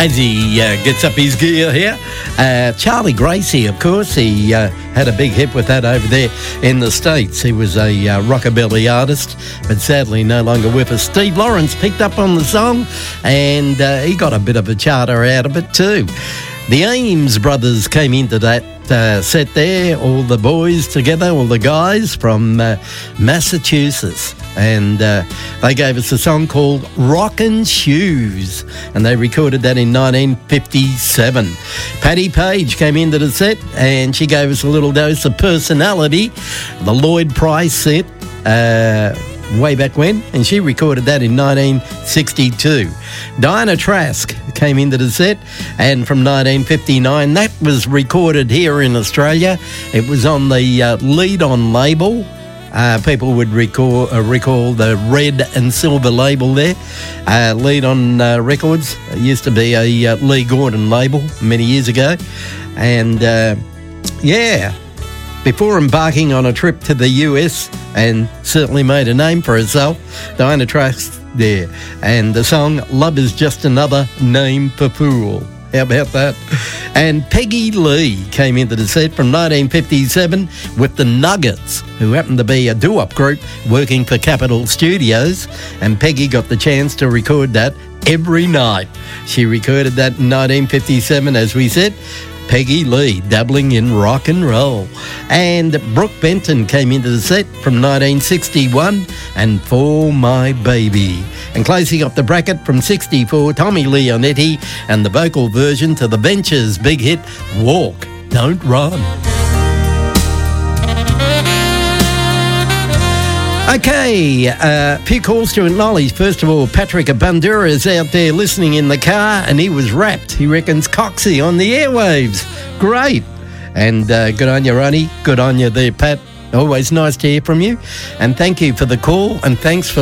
as he gets up his gear here. Charlie Gracie, of course, he had a big hit with that over there in the States. He was a rockabilly artist, but sadly no longer with us. Steve Lawrence picked up on the song, and he got a bit of a charter out of it too. The Ames brothers came into that set there, all the boys together, all the guys from Massachusetts, and they gave us a song called Rockin' Shoes, and they recorded that in 1957. Patty Page came into the set, and she gave us a little dose of personality, the Lloyd Price set, way back when, and she recorded that in 1962. Diana Trask came into the set, and from 1959, that was recorded here in Australia. It was on the Lead On label. People would recall the red and silver label there. Lead On Records used to be a Lee Gordon label many years ago. And before embarking on a trip to the US, and certainly made a name for herself, Diana Trask there. And the song, Love Is Just Another Name for Fool. How about that? And Peggy Lee came into the set from 1957 with the Nuggets, who happened to be a doo-wop group working for Capitol Studios. And Peggy got the chance to record that every night. She recorded that in 1957, as we said. Peggy Lee, dabbling in rock and roll. And Brooke Benton came into the set from 1961, and For My Baby. And closing up the bracket from 64, Tommy Leonetti and the vocal version to the Ventures' big hit, Walk, Don't Run. Okay, a few calls to acknowledge. First of all, Patrick Bandura is out there listening in the car, and he was wrapped. He reckons Coxie on the airwaves. Great. And good on you, Ronnie. Good on you there, Pat. Always nice to hear from you. And thank you for the call, and thanks for